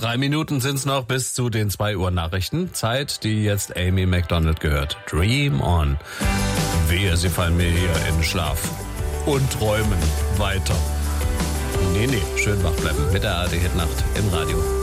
3 Minuten sind's noch bis zu den 2 Uhr Nachrichten. Zeit, die jetzt Amy Macdonald gehört. Dream on. Wehe, sie fallen mir hier in den Schlaf. Und träumen weiter. Nee, schön wach bleiben mit der ARD Hitnacht im Radio.